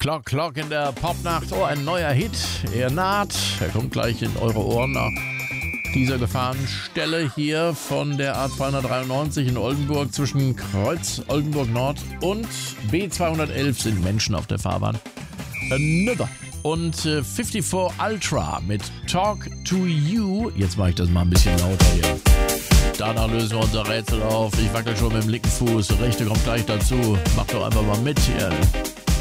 Clock, Clock in der Popnacht. Oh, ein neuer Hit. Er naht. Er kommt gleich in eure Ohren nach dieser Gefahrenstelle hier von der A293 in Oldenburg. Zwischen Kreuz Oldenburg Nord und B211 sind Menschen auf der Fahrbahn. Another. Und 54 Ultra mit Talk to You. Jetzt mache ich das mal ein bisschen lauter hier. Danach lösen wir unser Rätsel auf. Ich wackel schon mit dem linken Fuß. Der rechte kommt gleich dazu. Macht doch einfach mal mit hier.